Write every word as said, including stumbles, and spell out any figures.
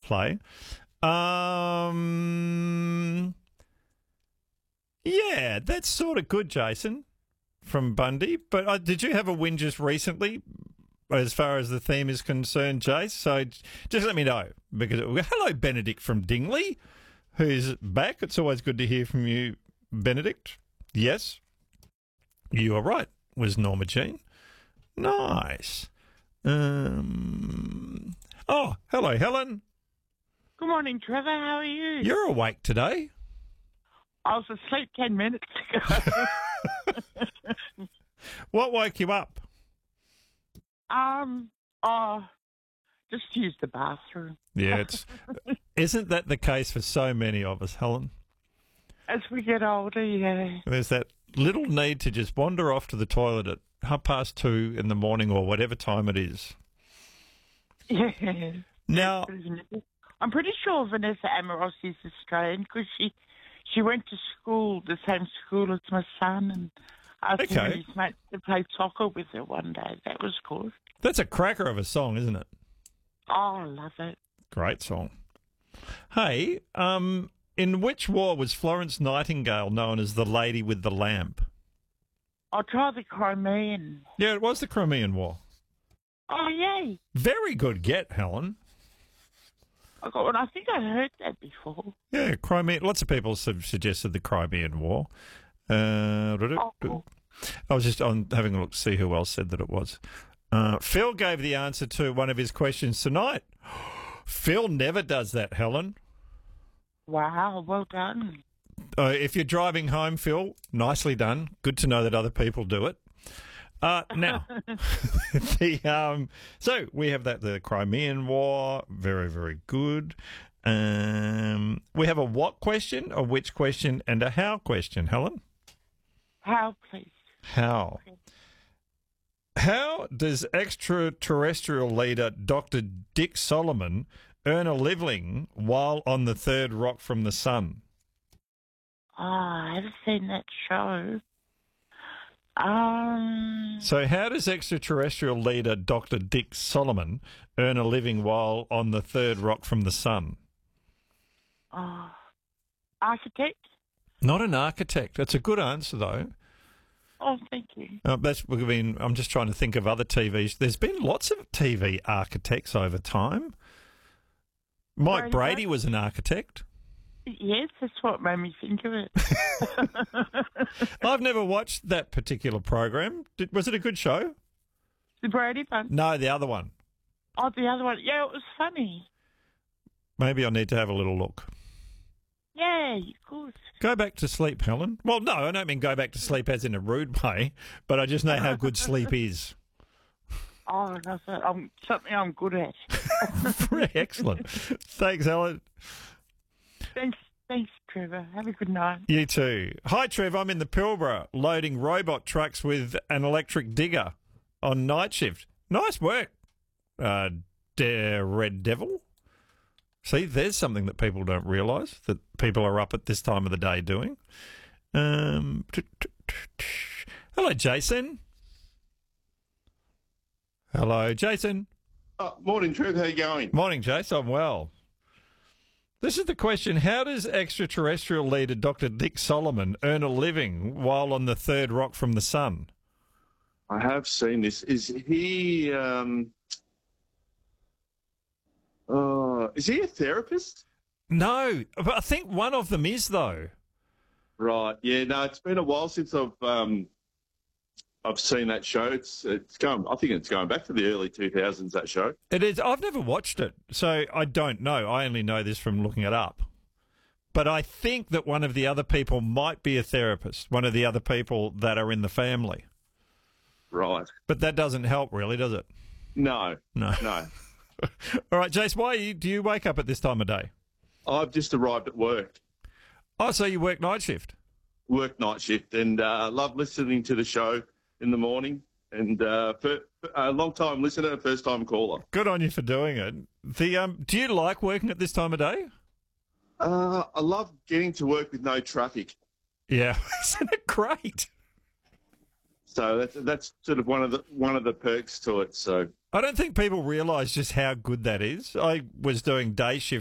play. Um, yeah, that's sort of good, Jason, from Bundy. But uh, did you have a win just recently, as far as the theme is concerned, Jace? So just let me know. Because hello, Benedict from Dingley, who's back. It's always good to hear from you, Benedict. Yes, you are right. Was Norma Jean? Nice. Um. Oh, hello, Helen. Good morning, Trevor. How are you? You're awake today. I was asleep ten minutes ago. What woke you up? um, oh, just use the bathroom. Yeah, it's isn't that the case for so many of us, Helen? As we get older, yeah. There's that little need to just wander off to the toilet at half past two in the morning or whatever time it is. Yeah. Now, I'm pretty sure Vanessa Amoros is Australian because she, she went to school, the same school as my son, and asked Okay. him and his mate to play soccer with her one day. That was good. that's a cracker of a song, isn't it? Oh, I love it. Great song. Hey, um, in which war was Florence Nightingale known as the Lady with the Lamp? I'll try the Crimean. Yeah, it was the Crimean War. Oh, yay. Very good get, Helen. I got one. I think I heard that before. Yeah, Crimean. Lots of people have suggested the Crimean War. Uh, Oh, cool. I was just on having a look to see who else said that it was. Uh, Phil gave the answer to one of his questions tonight. Phil never does that, Helen. Wow, well done. Uh, if you're driving home, Phil, nicely done. Good to know that other people do it. Uh, now, the um, so we have that the Crimean War. Very, very good. Um, we have a what question, a which question, and a how question. Helen, How, please? how? How does extraterrestrial leader Doctor Dick Solomon earn a living while on the third rock from the sun? Oh, I haven't seen that show. Um, So how does extraterrestrial leader Doctor Dick Solomon earn a living while on the third rock from the sun? oh, architect? Not an architect. That's a good answer, though. Oh, thank you. Uh, that's, I mean, I'm just trying to think of other T Vs. There's been lots of T V architects over time. Mike Brady Brady Bunch? was an architect. Yes, that's what made me think of it. I've never watched that particular program. Did, was it a good show? The Brady Bunch. No, the other one. Oh, the other one. Yeah, it was funny. Maybe I need to have a little look. Yeah, of course. Go back to sleep, Helen. Well, no, I don't mean go back to sleep as in a rude way, but I just know how good sleep is. Oh, that's it. I'm, something I'm good at. Excellent. Thanks, Helen. Thanks, thanks, Trevor. Have a good night. You too. Hi, Trev. I'm in the Pilbara loading robot trucks with an electric digger on night shift. Nice work, uh, De- Red Devil. See, there's something that people don't realise that people are up at this time of the day doing. Um, hello, Jason. Hello, Jason. Oh, morning, Trev. How you going? Morning, Jace. I'm well. This is the question. How does extraterrestrial leader Doctor Dick Solomon earn a living while on the third rock from the sun? I have seen this. Is he? Um, uh, is he a therapist? No, but I think one of them is, though. Right. Yeah. No, it's been a while since I've um, I've seen that show. It's it's going. I think it's going back to the early two thousands. That show. It is. I've never watched it, so I don't know. I only know this from looking it up. But I think that one of the other people might be a therapist, one of the other people that are in the family. Right. But that doesn't help, really, does it? No. No. No. All right, Jace, why are you, do you wake up at this time of day? I've just arrived at work. Oh, so you work night shift? Work night shift, and uh, love listening to the show in the morning. And uh, for, a long time listener, first time caller. Good on you for doing it. The um, do you like working at this time of day? Uh, I love getting to work with no traffic. Yeah, isn't it great? So that's that's sort of one of the one of the perks to it. So I don't think people realise just how good that is. I was doing day shift